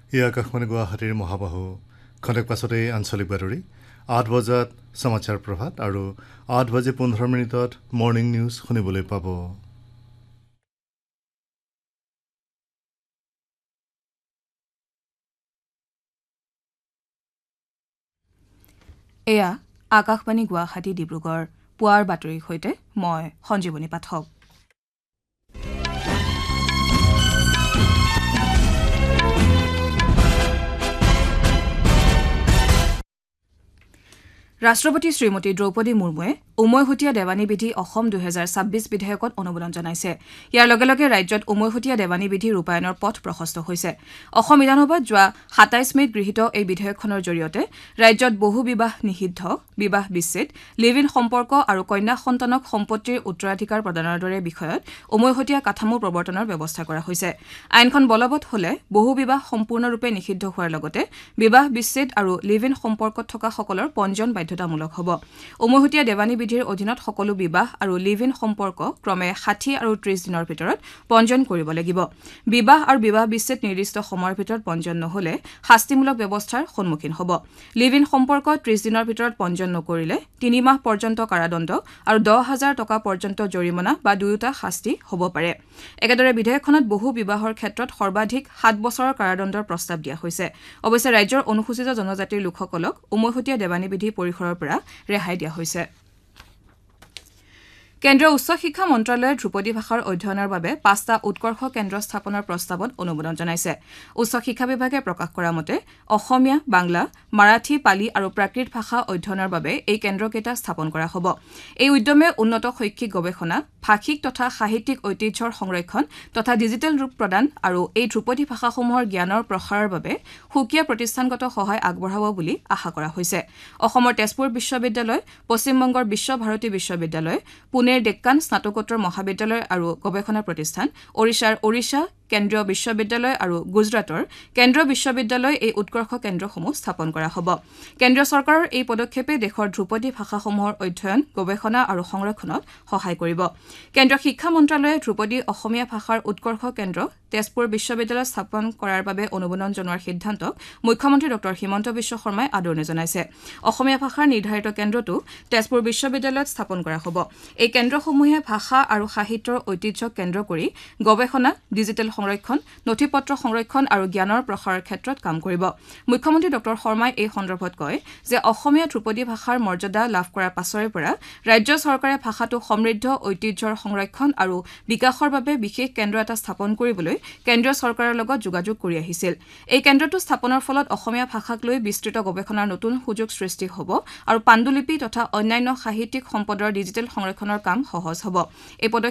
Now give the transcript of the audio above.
এই আকাশবাণী গুৱাহাটীৰ মহাবাহু খন্তেক পাছতে আঞ্চলিক বাতৰি 8 বজাত সমাচাৰ প্ৰভাত আৰু 8:15 মৰ্নিং নিউজ শুনিবলৈ পাব। এয়া আকাশবাণী গুৱাহাটী ডিব্ৰুগড় পুৱাৰ বাতৰিৰ সৈতে মই সঞ্জীৱনী পাঠক। ৰাষ্ট্ৰপতি শ্ৰীমতী দ্ৰৌপদী মুৰ্মুৱে উমৈহতীয়া দেৱানী বিধি অসম 2026 বিধেয়কত অনুমোদন জনাইছে। ইয়াৰ লগে লগে ৰাজ্যত উমৈহতীয়া দেৱানী বিধি ৰূপায়ণৰ পথ প্ৰশস্ত হৈছে। অসম বিধানসভাত যোৱা 27 মেত গৃহীত এই বিধেয়কখনৰ জৰিয়তে ৰাজ্যত বহু বিবাহ নিষিদ্ধ, বিবাহ বিচ্ছেদ, লিভ ইন সম্পৰ্ক আৰু কন্যা সন্তানক সম্পত্তিৰ উত্তৰাধিকাৰ প্ৰদানৰ দৰে বিষয়ত উমৈহতীয়া কাঠামো প্ৰৱৰ্তনৰ ব্যৱস্থা কৰা হৈছে। আইনখন বলবৎ হলে বহু বিবাহ সম্পূৰ্ণৰূপে নিষিদ্ধ হোৱাৰ লগতে বিবাহ বিচ্ছেদ আৰু লিভ ইন সম্পৰ্কত থকা সকলৰ পঞ্জীয়ন বাধ্যতামূলক হ'ব। উমৈহতীয়া দেৱানী বিধিৰ অধীনত সকলো বিবাহ আৰু লিভ ইন সম্পৰ্ক ক্ৰমে 60 আৰু 30 দিনৰ ভিতৰত পঞ্জীয়ন কৰিব লাগিব। বিবাহ আৰু বিবাহ বিচ্ছেদ নিৰ্দিষ্ট সময়ৰ ভিতৰত পঞ্জীয়ন নহলে শাস্তিমূলক ব্যৱস্থাৰ সন্মুখীন হ'ব। লিভ ইন সম্পৰ্ক 30 দিনৰ ভিতৰত পঞ্জীয়ন নকৰিলে 3 মাহ পৰ্যন্ত কাৰাদণ্ড আৰু 10,000 টকা পৰ্যন্ত জৰিমনা বা দুয়োটা শাস্তি হ'ব পাৰে। একেদৰে বিধেয়কখনত বহু বিবাহৰ ক্ষেত্ৰত সৰ্বাধিক 7 বছৰৰ কাৰাদণ্ডৰ প্ৰস্তাৱ দিয়া হৈছে। অৱশ্যে ৰাজ্যৰ অনুসূচিত জনজাতিৰ লোকসকলক উমৈহতীয়া দেৱানী বিধি পৰিসৰৰ পৰা ৰেহাই দিয়া হৈছে। কেন্দ্ৰীয় উচ্চ শিক্ষা মন্ত্ৰালয়ে ধ্ৰুপদী ভাষাৰ অধ্যয়নৰ বাবে 5টা উৎকৰ্ষ কেন্দ্ৰ স্থাপনৰ প্ৰস্তাৱত অনুমোদন জনাইছে। উচ্চ শিক্ষা বিভাগে প্ৰকাশ কৰা মতে অসমীয়া, বাংলা, মাৰাঠী, পালি আৰু প্ৰাকৃত ভাষা অধ্যয়নৰ বাবে এই কেন্দ্ৰকেইটা স্থাপন কৰা হ'ব। এই উদ্যমে উন্নত শৈক্ষিক গৱেষণা, ভাষিক তথা সাহিত্যিক ঐতিহ্যৰ সংৰক্ষণ তথা ডিজিটেল ৰূপ প্ৰদান আৰু এই ধ্ৰুপদী ভাষাসমূহৰ জ্ঞানৰ প্ৰসাৰৰ বাবে সুকীয়া প্ৰতিষ্ঠানগত সহায় আগবঢ়াব বুলি আশা কৰা হৈছে। অসমৰ তেজপুৰ বিশ্ববিদ্যালয়, পশ্চিমবংগৰ বিশ্বভাৰতী বিশ্ববিদ্যালয়, পুনেৰ ডেক্কান স্নাতকোত্তৰ মহাবিদ্যালয় আৰু গৱেষণা প্ৰতিষ্ঠান, ওড়িশাৰ ওড়িশা কেন্দ্ৰীয় বিশ্ববিদ্যালয় আৰু গুজৰাটৰ কেন্দ্ৰীয় বিশ্ববিদ্যালয় এই উৎকৰ্ষ কেন্দ্ৰসমূহ স্থাপন কৰা হ'ব। কেন্দ্ৰীয় চৰকাৰৰ এই পদক্ষেপে দেশৰ ধ্ৰুপদী ভাষাসমূহৰ অধ্যয়ন, গৱেষণা আৰু সংৰক্ষণত সহায় কৰিব। কেন্দ্ৰীয় শিক্ষা মন্ত্ৰালয়ে ধ্ৰুপদী অসমীয়া ভাষাৰ উৎকৰ্ষ কেন্দ্ৰ তেজপুৰ বিশ্ববিদ্যালয়ত স্থাপন কৰাৰ বাবে অনুমোদন জনোৱাৰ সিদ্ধান্তক মুখ্যমন্ত্ৰী ডঃ হিমন্ত বিশ্ব শৰ্মাই আদৰণি জনাইছে। অসমীয়া ভাষাৰ নিৰ্ধাৰিত কেন্দ্ৰটো তেজপুৰ বিশ্ববিদ্যালয়ত স্থাপন কৰা হ'ব। এই কেন্দ্ৰসমূহে ভাষা আৰু সাহিত্যৰ ঐতিহ্যক কেন্দ্ৰ কৰি গৱেষণা, ডিজিটেল সংৰক্ষণ, নথিপত্ৰ সংৰক্ষণ আৰু জ্ঞানৰ প্ৰসাৰৰ ক্ষেত্ৰত কাম কৰিব। মুখ্যমন্ত্ৰী ডঃ শৰ্মাই এই সন্দৰ্ভত কয় যে অসমীয়া ধ্ৰুপদী ভাষাৰ মৰ্যাদা লাভ কৰাৰ পাছৰে পৰা ৰাজ্য চৰকাৰে ভাষাটো সমৃদ্ধ ঐতিহ্যৰ সংৰক্ষণ আৰু বিকাশৰ বাবে বিশেষ কেন্দ্ৰ এটা স্থাপন কৰিবলৈ কেন্দ্ৰীয় চৰকাৰৰ লগত যোগাযোগ কৰি আহিছিল। এই কেন্দ্ৰটো স্থাপনৰ ফলত অসমীয়া ভাষাক লৈ বিস্তৃত গৱেষণাৰ নতুন সুযোগ সৃষ্টি হ'ব আৰু পাণ্ডুলিপি তথা অন্যান্য সাহিত্যিক সম্পদৰ ডিজিটেল সংৰক্ষণৰ কাম সহজ হ'ব। এই